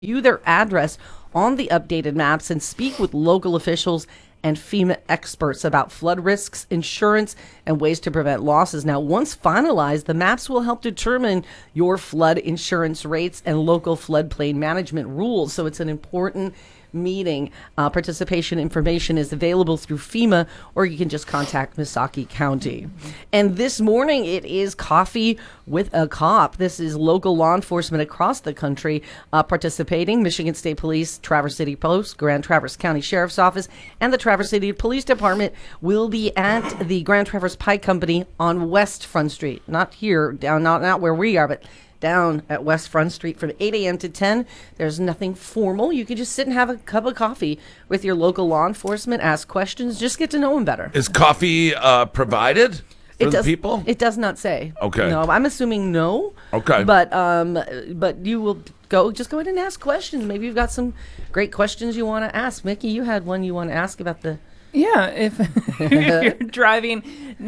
view their address on the updated maps and speak with local officials and FEMA experts about flood risks, insurance, and ways to prevent losses. Now, once finalized, the maps will help determine your flood insurance rates and local floodplain management rules. So it's an important meeting. Participation information is available through FEMA, or you can just contact Missaukee County. And this morning, it is Coffee with a Cop. This is local law enforcement across the country participating. Michigan State Police, Traverse City Post, Grand Traverse County Sheriff's Office, and the Traverse City Police Department will be at the Grand Traverse Pie Company on West Front Street. Not here, down, not where we are, but down at West Front Street from 8 a.m. to 10. There's nothing formal. You can just sit and have a cup of coffee with your local law enforcement, ask questions, just get to know them better. Is coffee provided for the people? It does not say. Okay. No, I'm assuming no. Okay. But you will go ahead and ask questions. Maybe you've got some great questions you want to ask. Mickey, you had one you want to ask about the... Yeah, if you're driving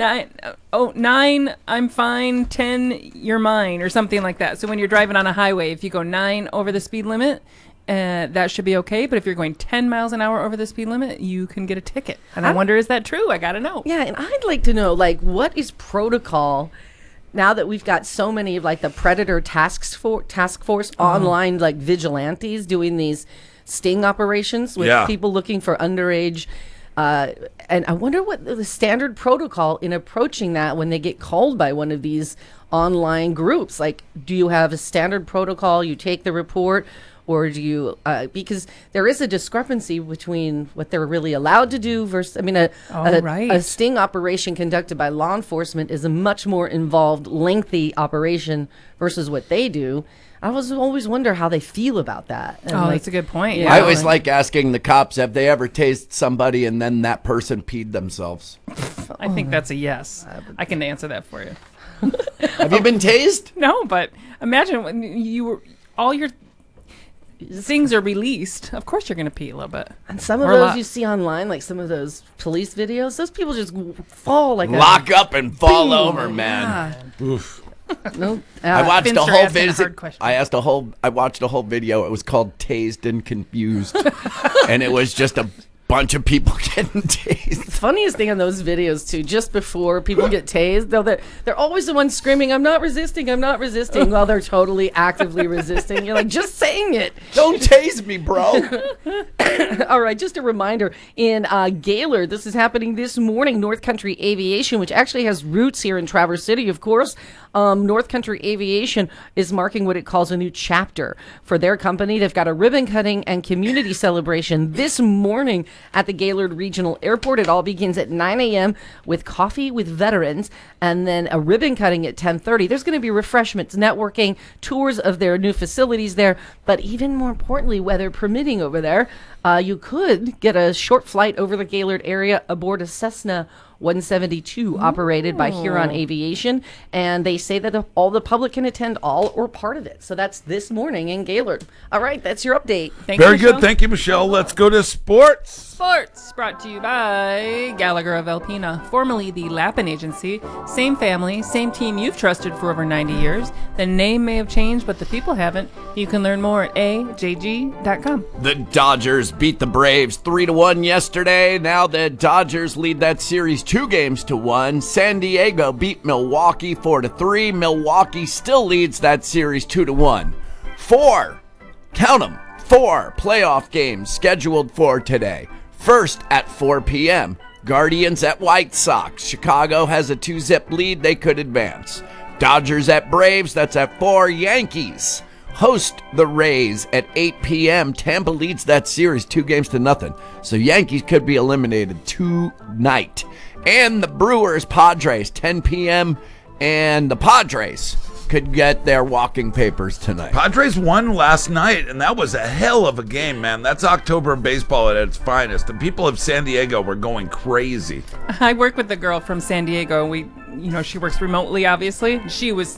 9, I'm fine, 10, you're mine, or something like that. So when you're driving on a highway, if you go 9 over the speed limit, that should be okay. But if you're going 10 miles an hour over the speed limit, you can get a ticket. And I wonder, is that true? I got to know. Yeah, and I'd like to know, what is protocol now that we've got so many of, the Predator Task Force online, vigilantes doing these sting operations with people looking for underage. And I wonder what the standard protocol in approaching that when they get called by one of these online groups. Do you have a standard protocol? You take the report, or do you? Because there is a discrepancy between what they're really allowed to do versus. A sting operation conducted by law enforcement is a much more involved, lengthy operation versus what they do. I always wonder how they feel about that. And that's a good point. Yeah. I always like asking the cops, have they ever tased somebody and then that person peed themselves? I think that's a yes. I can answer that for you. Have you been tased? No, but imagine when all your things are released. Of course you're going to pee a little bit. And some of those you see online, some of those police videos, those people just fall lock up and fall over, man. Yeah. Oof. No, I watched a whole video. I watched a whole video. It was called "Tased and Confused," and it was just a bunch of people getting tased. The funniest thing on those videos too, just before people get tased, though, they're always the ones screaming, "I'm not resisting, while they're totally actively resisting. You're just saying it. Don't tase me, bro. All right, just a reminder, in Gaylord, this is happening this morning, North Country Aviation, which actually has roots here in Traverse City, of course. North Country Aviation is marking what it calls a new chapter for their company. They've got a ribbon cutting and community celebration this morning at the Gaylord Regional Airport. It all begins at 9 a.m. with coffee with veterans, and then a ribbon cutting at 10:30. There's going to be refreshments, networking, tours of their new facilities there, but even more importantly, weather permitting over there, you could get a short flight over the Gaylord area aboard a Cessna 172 operated by Huron Aviation, and they say that all the public can attend all or part of it. So that's this morning in Gaylord. All right, that's your update. Very good. Thank you, Michelle. Let's go to sports. Sports brought to you by Gallagher of Alpena, formerly the Lappin Agency. Same family, same team you've trusted for over 90 years. The name may have changed, but the people haven't. You can learn more at ajg.com. The Dodgers beat the Braves 3-1 yesterday. Now the Dodgers lead that series 2-1. San Diego beat Milwaukee 4-3. Milwaukee still leads that series 2-1. 4 playoff games scheduled for today. First at 4 p.m., Guardians at White Sox. Chicago has a 2-zip lead. They could advance. Dodgers at Braves. That's at 4. Yankees host the Rays at 8 p.m. Tampa leads that series 2-0. So Yankees could be eliminated tonight. And the Brewers Padres 10 p.m. And the Padres could get their walking papers tonight. Padres won last night, and that was a hell of a game, man. That's October baseball at its finest. The people of San Diego were going crazy. I work with a girl from San Diego. She works remotely, obviously. She was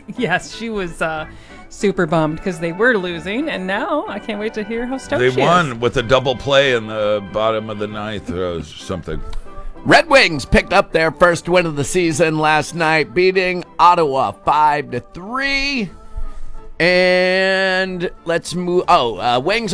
super bummed because they were losing, and now I can't wait to hear how stoked she is. They won with a double play in the bottom of the ninth or something. Red Wings picked up their first win of the season last night, beating Ottawa 5-3. And let's move. Wings